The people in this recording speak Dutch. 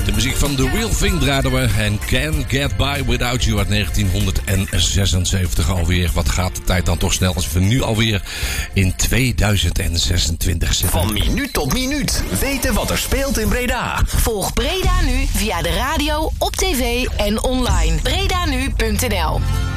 De muziek van The Real Thing draaiden we. En Can't Get By Without You uit 1976 alweer. Wat gaat de tijd dan toch snel als we nu alweer in 2026 zitten. Van minuut tot minuut weten wat er speelt in Breda. Volg Breda nu via de radio, op tv en online. BredaNu.nl